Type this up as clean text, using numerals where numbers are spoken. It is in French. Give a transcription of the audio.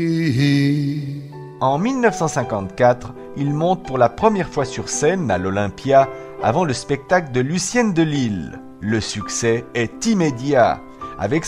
En 1954, il monte pour la première fois sur scène à l'Olympia avant le spectacle de Lucienne de Lille. Le succès est immédiat. Avec